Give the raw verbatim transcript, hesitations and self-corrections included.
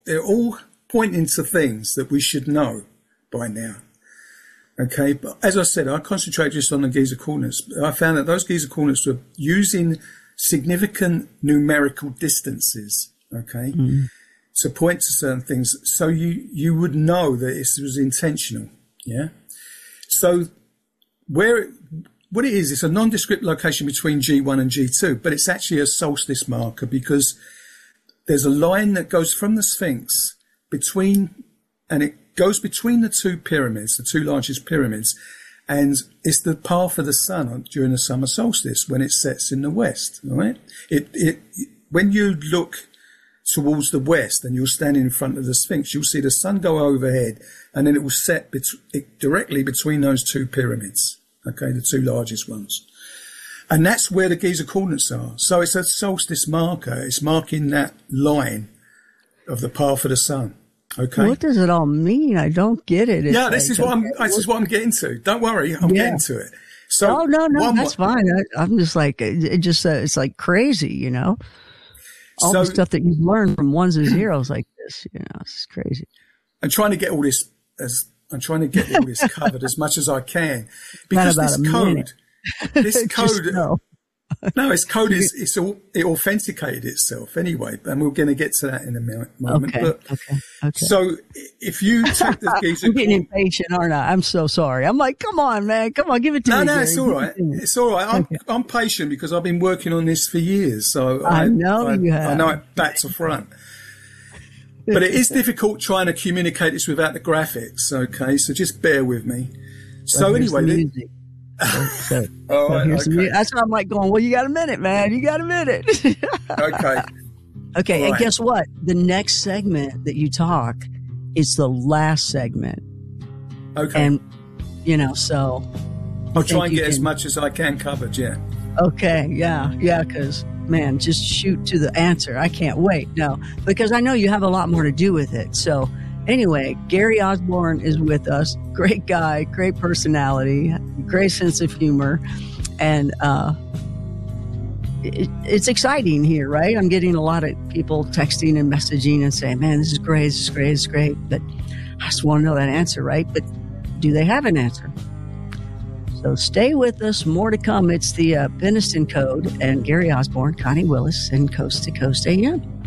they're all pointing to things that we should know by now. Okay, but as I said, I concentrate just on the Giza coordinates. I found that those Giza coordinates were using significant numerical distances, okay, mm-hmm. to point to certain things, so you, you would know that this was intentional, yeah? So where it, what it is, it's a nondescript location between G one and G two, but it's actually a solstice marker because there's a line that goes from the Sphinx between, and it goes between the two pyramids, the two largest pyramids, and it's the path of the sun during the summer solstice when it sets in the west, all right? It, it, when you look towards the west and you're standing in front of the Sphinx, you'll see the sun go overhead and then it will set bet- it directly between those two pyramids, okay, the two largest ones. And that's where the Giza coordinates are. So it's a solstice marker. It's marking that line of the path of the sun. Okay. What does it all mean? I don't get it. It's yeah, this like, is what I'm. This is what I'm getting to. Don't worry, I'm yeah. getting to it. So, oh no, no, that's more. fine. I, I'm just like it. it just uh, it's like crazy, you know. All so, the stuff that you've learned from ones and zeros like this, you know, it's crazy. I'm trying to get all this as I'm trying to get all this covered as much as I can because this code, this code. No. No, its code is it's all it authenticated itself anyway, and we're going to get to that in a moment. Okay, but, okay, okay. So if you take the Giza, I'm getting impatient, aren't I? I'm so sorry. I'm like, come on, man, come on, give it to no, me. No, no, Gary. it's all right. It's all right. I'm okay. I'm patient because I've been working on this for years, so I, I know I, you have. I know it back to front. But it is difficult trying to communicate this without the graphics. Okay, so just bear with me. So well, anyway. The, So, so, oh, so right, okay. That's why I'm like going, well, you got a minute, man. You got a minute. Okay. Okay. All and right. Guess what? The next segment that you talk is the last segment. Okay. And, you know, so. I'll try and get can, as much as I can covered, yeah. Okay. Yeah. Yeah. Because, man, just shoot to the answer. I can't wait. No, because I know you have a lot more to do with it. So, anyway, Gary Osborne is with us. Great guy, great personality, great sense of humor. And uh, it, it's exciting here, right? I'm getting a lot of people texting and messaging and saying, man, this is great, this is great, this is great. But I just want to know that answer, right? But do they have an answer? So stay with us. More to come. It's the uh, Peniston Code and Gary Osborne, Connie Willis, and Coast to Coast A M.